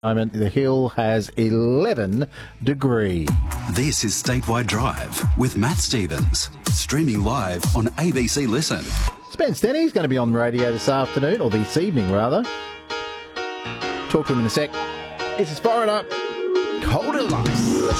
moment, the Hill has 11 degrees. This is Statewide Drive with Matt Stevens, streaming live on ABC Listen. Spence Denny's going to be on the radio this afternoon, or this evening rather. Talk to him in a sec. This is Foreigner. Colder Lights.